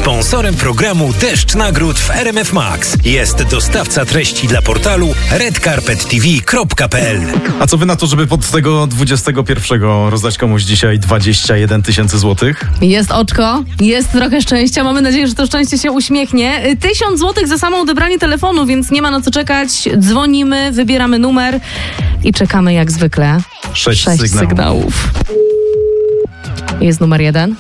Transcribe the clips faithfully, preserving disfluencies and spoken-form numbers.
Sponsorem programu Deszcz Nagród w R M F Max jest dostawca treści dla portalu red carpet t v kropka p l. A co wy na to, żeby pod tego dwudziestego pierwszego rozdać komuś dzisiaj dwadzieścia jeden tysięcy złotych? Jest oczko, jest trochę szczęścia. Mamy nadzieję, że to szczęście się uśmiechnie. Tysiąc złotych za samo odebranie telefonu, więc nie ma na co czekać. Dzwonimy, wybieramy numer i czekamy jak zwykle. Sześć, Sześć sygnałów. sygnałów. Jest numer jeden.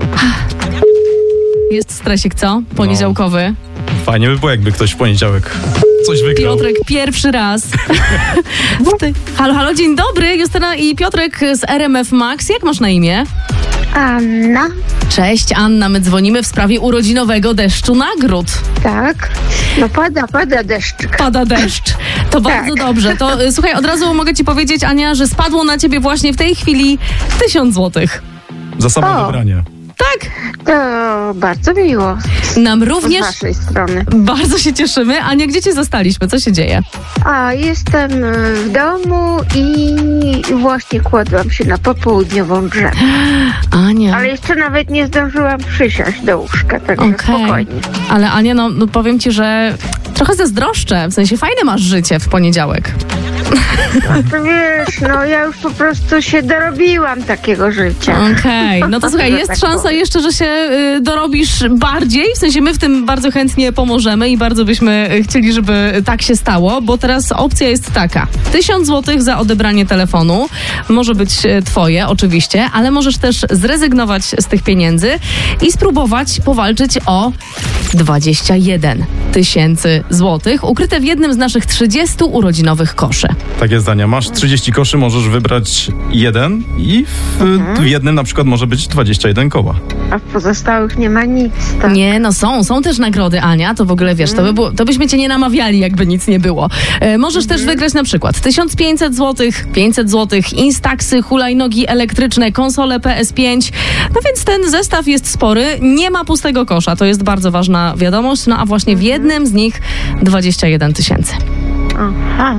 Jest stresik, co? Poniedziałkowy. Fajnie by było, jakby ktoś w poniedziałek coś wygrał. Piotrek pierwszy raz. Ty. Halo, halo, dzień dobry. Justyna i Piotrek z R M F Max. Jak masz na imię? Anna, Cześć, Anna. My dzwonimy w sprawie urodzinowego deszczu nagród. tak. No pada, pada deszczyk. Pada deszcz. To bardzo dobrze. To y, słuchaj, od razu mogę ci powiedzieć, Ania, że spadło na ciebie właśnie w tej chwili tysiąc złotych. Za samo O. odebranie. Tak. To bardzo miło Nam z również waszej strony. bardzo się cieszymy. Ania, gdzie cię zastaliśmy? Co się dzieje? A, jestem y, w domu i właśnie kładłam się na popołudniową drzemę. Ania. Ale jeszcze nawet nie zdążyłam przysiąść do łóżka, także Okej. spokojnie. Ale Ania, no, no powiem ci, że trochę zazdroszczę. W sensie fajne masz życie w poniedziałek. To wiesz, no ja już po prostu się dorobiłam takiego życia. Okej, no to słuchaj, Że jest tak szansa powiem. jeszcze, że się y, dorobisz bardziej, w sensie my w tym bardzo chętnie pomożemy i bardzo byśmy y, chcieli, żeby tak się stało, bo teraz opcja jest taka. Tysiąc złotych za odebranie telefonu, może być y, twoje oczywiście, ale możesz też zrezygnować z tych pieniędzy i spróbować powalczyć o dwadzieścia jeden tysięcy złotych, ukryte w jednym z naszych trzydziestu urodzinowych koszy. Tak jest, Ania. Masz trzydzieści koszy, możesz wybrać jeden i w, Mhm. w jednym na przykład może być dwadzieścia jeden koła. A w pozostałych nie ma nic, tak? Nie, no są, są też nagrody, Ania, to w ogóle wiesz, to, by było, to byśmy cię nie namawiali, jakby nic nie było. E, możesz też wygrać na przykład tysiąc pięćset złotych, pięćset złotych, Instaxy, hulajnogi elektryczne, konsole P S pięć, no więc ten zestaw jest spory, nie ma pustego kosza, to jest bardzo ważna wiadomość, no a właśnie w jednym z nich dwadzieścia jeden tysięcy. Aha.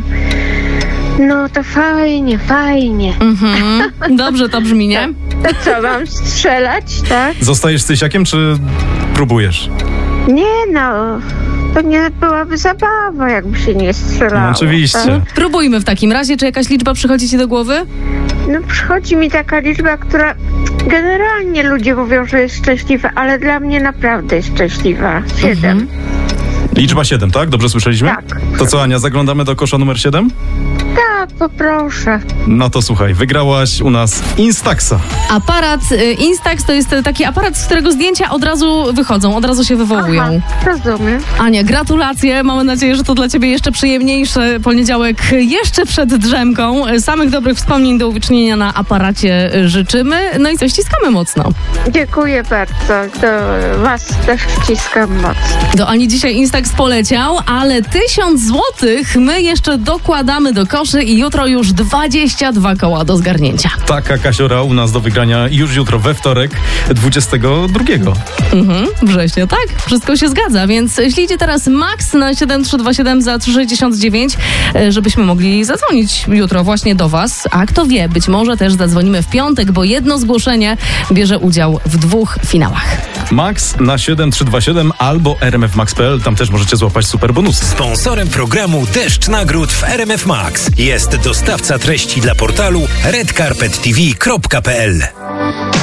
No to fajnie, fajnie. Mhm. Dobrze to brzmi, nie? To co, mam strzelać, tak? Zostajesz z tysiakiem, czy próbujesz? Nie no, to nie byłaby zabawa, jakby się nie strzelało. No, oczywiście. Tak? Próbujmy w takim razie, czy jakaś liczba przychodzi ci do głowy? No przychodzi mi taka liczba, która generalnie ludzie mówią, że jest szczęśliwa, ale dla mnie naprawdę jest szczęśliwa. Siedem. Mhm. Liczba siedem, tak? Dobrze słyszeliśmy? Tak. To co, Ania, zaglądamy do kosza numer siedem? Tak, poproszę. No to słuchaj, wygrałaś u nas Instaxa. Aparat y, Instax to jest y, taki aparat, z którego zdjęcia od razu wychodzą, od razu się wywołują. Aha, rozumiem. Ania, gratulacje. Mamy nadzieję, że to dla ciebie jeszcze przyjemniejszy poniedziałek jeszcze przed drzemką. Samych dobrych wspomnień do uwiecznienia na aparacie życzymy. No i coś ściskamy mocno. Dziękuję bardzo. Do was też ściskam mocno. Do Ani dzisiaj Instax poleciał, ale tysiąc złotych my jeszcze dokładamy do koszy i jutro już dwadzieścia dwa koła do zgarnięcia. Taka kasiora u nas do wygrania już jutro we wtorek, dwudziestego drugiego. Mhm, września, tak? Wszystko się zgadza, więc ślijcie teraz Max na siedem trzy dwa siedem za trzy sześćdziesiąt dziewięć, e, żebyśmy mogli zadzwonić jutro właśnie do was. A kto wie, być może też zadzwonimy w piątek, bo jedno zgłoszenie bierze udział w dwóch finałach. Max na siedem trzy dwa siedem albo r m f max kropka p l. Tam też możecie złapać super bonusy. Sponsorem programu Deszcz Nagród w R M F Max jest dostawca treści dla portalu red carpet t v kropka p l.